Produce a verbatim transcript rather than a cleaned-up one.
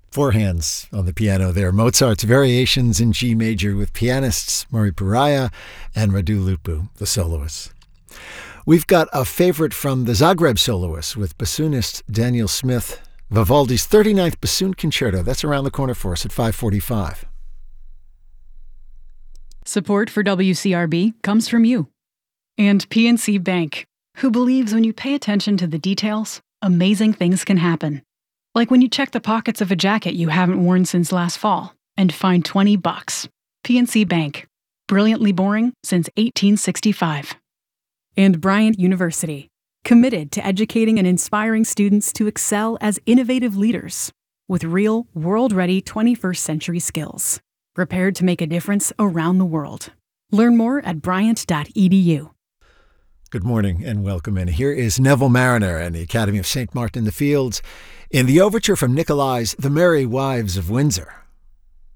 Four hands on the piano there. Mozart's Variations in G major with pianists Murray Puraya and Radu Lupu, the soloists. We've got a favorite from the Zagreb soloists with bassoonist Daniel Smith, Vivaldi's thirty-ninth Bassoon Concerto. That's around the corner for us at five forty-five. Support for W C R B comes from you. And P N C Bank, who believes when you pay attention to the details, amazing things can happen. Like when you check the pockets of a jacket you haven't worn since last fall and find twenty bucks. P N C Bank. Brilliantly boring since eighteen sixty-five. And Bryant University. Committed to educating and inspiring students to excel as innovative leaders with real, world-ready twenty-first century skills. Prepared to make a difference around the world. Learn more at bryant dot e d u. Good morning and welcome in. Here is Neville Marriner and the Academy of Saint Martin in the Fields in the overture from Nicolai's The Merry Wives of Windsor.